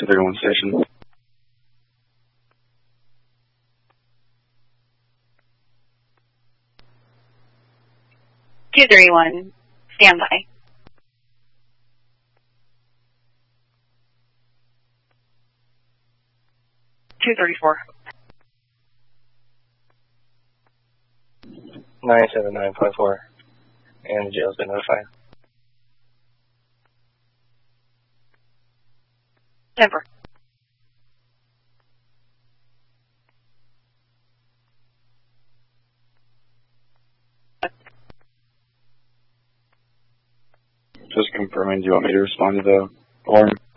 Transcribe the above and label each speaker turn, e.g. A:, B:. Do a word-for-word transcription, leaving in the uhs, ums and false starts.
A: thirty-one station.
B: two thirty-one, stand by. two thirty-four.
C: nine seven nine point four, and the jail's been notified.
B: Denver.
A: Just confirming, do you want me to respond to the form?